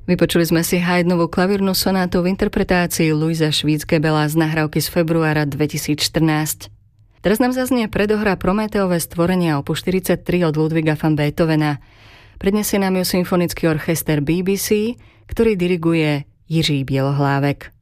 Vypočuli sme si Haydnovú klavírnu sonátu v interpretácii Louisa Schwitzgebela z nahrávky z februára 2014. Teraz nám zaznie predohra Prométeové stvorenia opus 43 od Ludwiga van Beethovena. Predniesie nám ju symfonický orchester BBC, ktorý diriguje Jiří Bielohlávek.